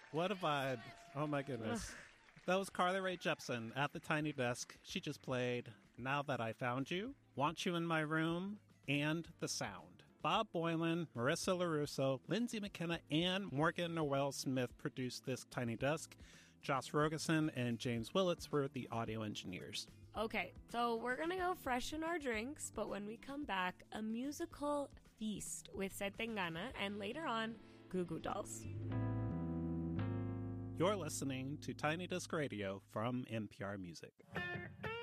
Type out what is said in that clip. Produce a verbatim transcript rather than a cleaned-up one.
What a vibe. Oh, my goodness. That was Carly Rae Jepsen at the Tiny Desk. She just played Now That I Found You, Want You in My Room, and The Sound. Bob Boylan, Marissa LaRusso, Lindsay McKenna, and Morgan Noel Smith produced this Tiny Desk. Josh Rogerson and James Willits were the audio engineers. Okay, so we're going to go freshen our drinks, but when we come back, a musical feast with Setengana and later on, Goo Goo Dolls. You're listening to Tiny Desk Radio from N P R Music.